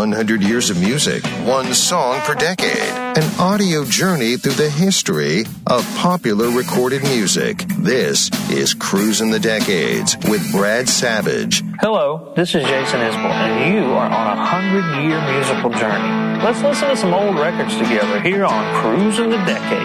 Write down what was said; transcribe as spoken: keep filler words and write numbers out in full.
one hundred years of music, one song per decade. An audio journey through the history of popular recorded music. This is Cruising the Decades with Brad Savage. Hello, this is Jason Isbell, and you are on a hundred-year musical journey. Let's listen to some old records together here on Cruising the Decades.